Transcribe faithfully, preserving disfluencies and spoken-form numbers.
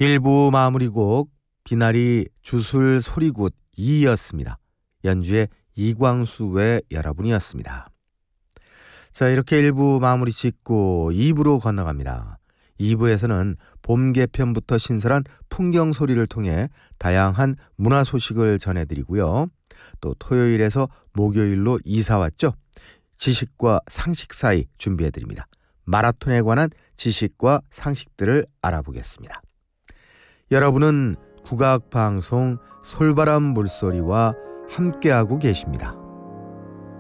일 부 마무리곡 비나리 주술 소리굿 이였습니다. 연주의 이광수 외 여러분이었습니다. 자, 이렇게 일 부 마무리 짓고 이 부로 건너갑니다. 이 부에서는 봄 개편부터 신선한 풍경 소리를 통해 다양한 문화 소식을 전해드리고요. 또 토요일에서 목요일로 이사 왔죠. 지식과 상식 사이 준비해드립니다. 마라톤에 관한 지식과 상식들을 알아보겠습니다. 여러분은 국악방송 솔바람 물소리와 함께하고 계십니다.